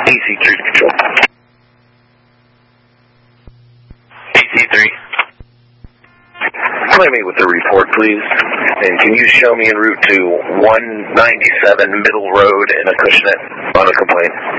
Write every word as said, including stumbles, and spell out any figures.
A C three to control. A C three. Play me with the report, please. And can you show me en route to one ninety-seven Middle Road in Acushnet on a complaint?